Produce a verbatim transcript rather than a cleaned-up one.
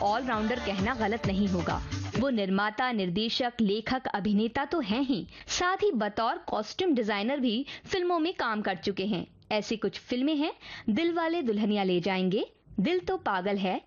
Allrounder कहना गलत नहीं होगा। वो निर्माता, निर्देशक, लेखक, अभिनेता तो हैं ही, साथ ही बतौर कॉस्ट्यूम डिजाइनर भी फिल्मों में काम कर चुके हैं। ऐसी कुछ फिल्में हैं दिल वाले दुल्हनिया ले जाएंगे, दिल तो पागल है,